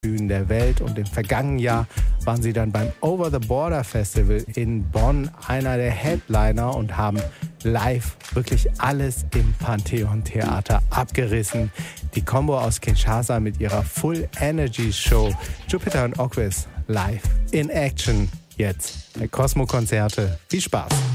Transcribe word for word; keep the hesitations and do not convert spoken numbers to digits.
Bühnen der Welt. Und im vergangenen Jahr waren sie dann beim Over the Border Festival in Bonn einer der Headliner und haben live wirklich alles im Pantheon Theater abgerissen. Die Combo aus Kinshasa mit ihrer Full Energy Show Jupiter und Ockwes live in Action. Jetzt bei Cosmo Konzerte. Viel Spaß!